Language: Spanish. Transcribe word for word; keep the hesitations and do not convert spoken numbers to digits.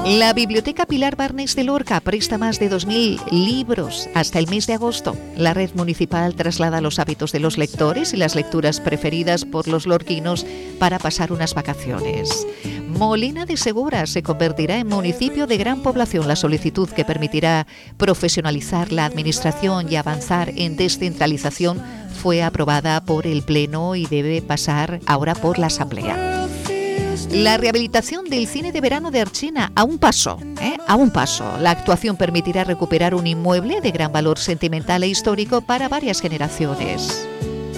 La Biblioteca Pilar Barnés de Lorca presta más de dos mil libros hasta el mes de agosto. La red municipal traslada los hábitos de los lectores y las lecturas preferidas por los lorquinos para pasar unas vacaciones. Molina de Segura se convertirá en municipio de gran población. La solicitud que permitirá profesionalizar la administración y avanzar en descentralización fue aprobada por el Pleno y debe pasar ahora por la Asamblea. La rehabilitación del cine de verano de Archena, a un paso, ¿eh? a un paso. La actuación permitirá recuperar un inmueble de gran valor sentimental e histórico para varias generaciones.